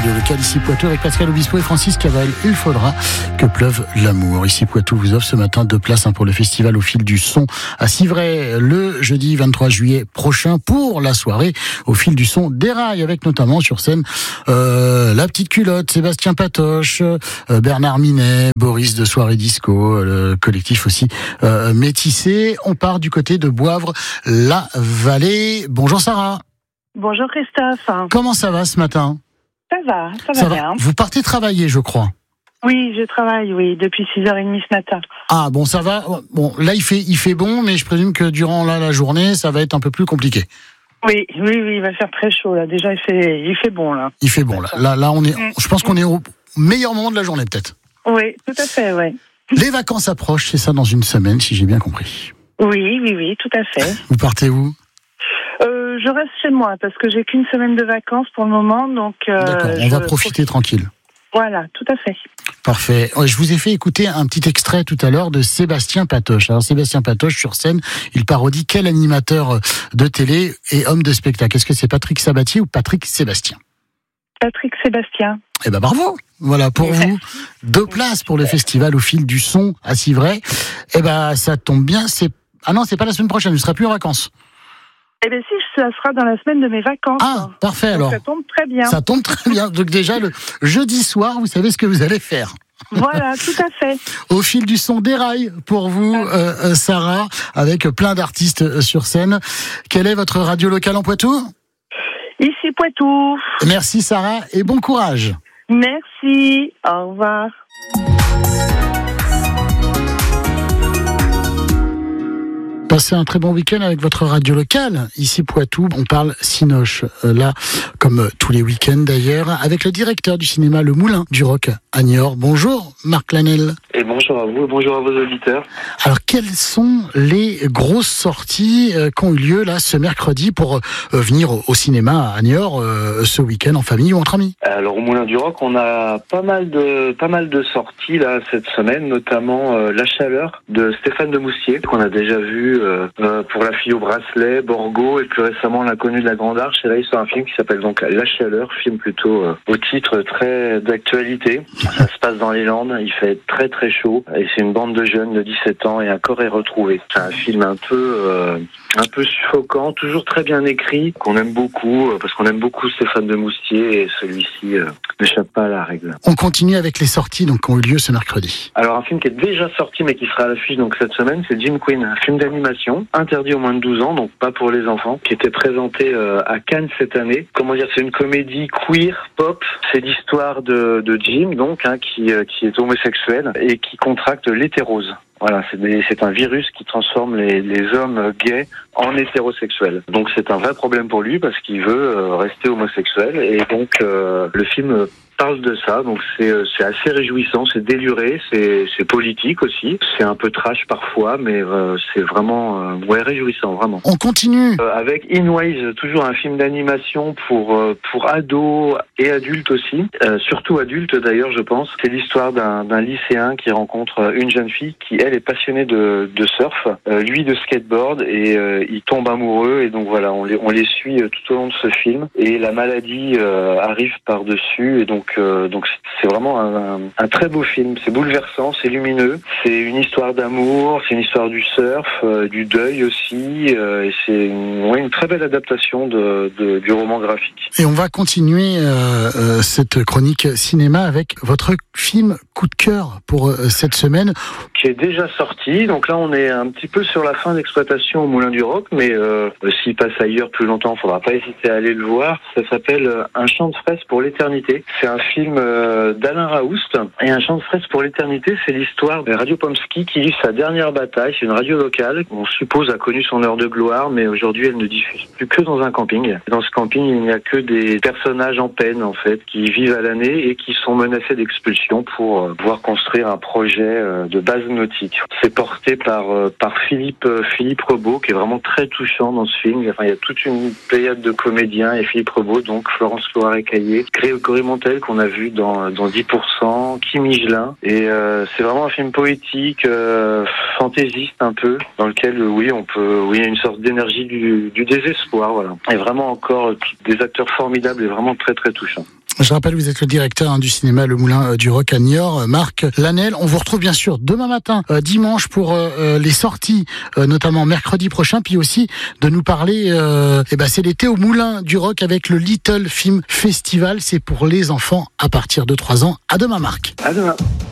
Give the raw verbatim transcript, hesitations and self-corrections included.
radio locale, ici Poitou, avec Pascal Obispo et Francis Caval. Il faudra que pleuve l'amour. Ici Poitou vous offre ce matin deux places hein, pour le festival Au Fil du Son à Civray, le jeudi vingt-trois juillet prochain, pour la soirée Au Fil du Son des Rails, avec notamment sur scène euh, La Petite Culotte, Sébastien Patoche, euh, Bernard Minet, Boris de Soirée Disco, le collectif aussi euh, Métissé. On part du côté de Boivre-la-Vallée. Bonjour Sarah. Bonjour Christophe. Comment ça va ce matin? Ça va, ça, ça va va bien. Vous partez travailler, je crois. Oui, je travaille, oui, depuis six heures trente ce matin. Ah bon, ça va. Bon, là il fait il fait bon, mais je présume que durant là, la journée, ça va être un peu plus compliqué. Oui, oui, oui, il va faire très chaud là. Déjà, il fait il fait bon là. Il fait bon là. Là, là, on est. Mmh. Je pense qu'on est au meilleur moment de la journée, peut-être. Oui, tout à fait, oui. Les vacances approchent, c'est ça, dans une semaine, si j'ai bien compris. Oui, oui, oui, tout à fait. Vous partez où? Euh, je reste chez moi parce que j'ai qu'une semaine de vacances pour le moment, donc. Euh, D'accord, on va profiter tranquille. Voilà, tout à fait. Parfait. Je vous ai fait écouter un petit extrait tout à l'heure de Sébastien Patoche. Alors Sébastien Patoche, sur scène, il parodie quel animateur de télé et homme de spectacle? Est-ce que c'est Patrick Sabatier ou Patrick Sébastien? Patrick Sébastien. Eh ben bravo. Voilà pour vous deux places pour le festival Au Fil du Son à Civray. Eh ben ça tombe bien. C'est ah non, c'est pas la semaine prochaine. Je serai plus en vacances. Eh bien si, ça sera dans la semaine de mes vacances. Ah, parfait. Donc, alors. ça tombe très bien. Ça tombe très bien. Donc déjà, le jeudi soir, vous savez ce que vous allez faire. Voilà, tout à fait. Au Fil du Son des Rails pour vous, euh, Sarah, avec plein d'artistes sur scène. Quelle est votre radio locale en Poitou? Ici Poitou. Merci Sarah et bon courage. Merci, au revoir. Passez un très bon week-end avec votre radio locale. Ici Poitou, on parle Cinoche, euh, là, comme euh, tous les week-ends d'ailleurs, avec le directeur du cinéma Le Moulin du Roc à Niort. Bonjour Marc Lanel. Et bonjour à vous, bonjour à vos auditeurs. Alors quelles sont les grosses sorties euh, qui ont eu lieu là ce mercredi pour euh, venir au, au cinéma à Niort euh, ce week-end en famille ou entre amis? Alors au Moulin du Roc, on a pas mal de pas mal de sorties là cette semaine, notamment euh, La Chaleur de Stéphane de Moustier, qu'on a déjà vu euh, euh, pour La Fille au bracelet, Borgo et plus récemment L'Inconnu de la Grande Arche. Et là il sort un film qui s'appelle donc La Chaleur, film plutôt euh, au titre très d'actualité. Ça se passe dans les Landes, il fait très très chaud et c'est une bande de jeunes de dix-sept ans et un corps est retrouvé. C'est un film un peu euh, un peu suffocant, toujours très bien écrit, qu'on aime beaucoup euh, parce qu'on aime beaucoup Stéphane de Moustier et celui-ci euh, n'échappe pas à la règle. On continue avec les sorties donc qui ont eu lieu ce mercredi. Alors un film qui est déjà sorti mais qui sera à l'affiche donc cette semaine, c'est Jim Queen, un film d'animation interdit aux moins de douze ans, donc pas pour les enfants, qui était présenté euh, à Cannes cette année. Comment dire, c'est une comédie queer pop. C'est l'histoire de, de Jim donc hein, qui euh, qui est homosexuel et qui contracte l'hétérose. Voilà, c'est, des, c'est un virus qui transforme les, les hommes gays en hétérosexuels. Donc c'est un vrai problème pour lui parce qu'il veut euh, rester homosexuel et donc euh, le film parle de ça, donc c'est c'est assez réjouissant, c'est déluré, c'est c'est politique aussi, c'est un peu trash parfois, mais euh, c'est vraiment euh, ouais réjouissant vraiment. On continue euh, avec In Ways, toujours un film d'animation pour euh, pour ados et adultes aussi, euh, surtout adultes d'ailleurs je pense. C'est l'histoire d'un d'un lycéen qui rencontre une jeune fille qui elle est passionnée de de surf, euh, lui de skateboard et euh, il tombe amoureux et donc voilà on les on les suit tout au long de ce film et la maladie euh, arrive par dessus et donc Donc, euh, donc c'est vraiment un, un très beau film. C'est bouleversant, c'est lumineux. C'est une histoire d'amour, c'est une histoire du surf, euh, du deuil aussi. Euh, et c'est une, ouais, une très belle adaptation de, de, du roman graphique. Et on va continuer euh, euh, cette chronique cinéma avec votre film coup de cœur pour euh, cette semaine. Qui est déjà sorti. Donc là, on est un petit peu sur la fin d'exploitation au Moulin du Roc. Mais euh, s'il passe ailleurs plus longtemps, il ne faudra pas hésiter à aller le voir. Ça s'appelle Un chant de fraises pour l'éternité. C'est un film d'Alain Raoust. Et Un chant de fraises pour l'éternité, c'est l'histoire de Radio Pomsky qui vit sa dernière bataille. C'est une radio locale, on suppose a connu son heure de gloire, mais aujourd'hui elle ne diffuse plus que dans un camping. Dans ce camping, il n'y a que des personnages en peine, en fait, qui vivent à l'année et qui sont menacés d'expulsion pour euh, pouvoir construire un projet euh, de base nautique. C'est porté par euh, par Philippe euh, Philippe Rebaud, qui est vraiment très touchant dans ce film. Enfin, il y a toute une pléiade de comédiens et Philippe Rebaud, donc Florence Loiret-Caillé, Grégory Montel, qu'on a vu dans, dans dix pour cent, Kim Higelin. Et euh, c'est vraiment un film poétique, euh, fantaisiste un peu, dans lequel, euh, oui, on peut, oui, il y a une sorte d'énergie du, du désespoir, voilà. Et vraiment encore des acteurs formidables et vraiment très très touchants. Je rappelle, vous êtes le directeur hein, du cinéma Le Moulin du Roc à Niort, Marc Lanel. On vous retrouve bien sûr demain matin, euh, dimanche, pour euh, les sorties, euh, notamment mercredi prochain, puis aussi de nous parler, euh, eh ben, c'est l'été au Moulin du Roc avec le Little Film Festival. C'est pour les enfants à partir de trois ans. À demain, Marc. À demain.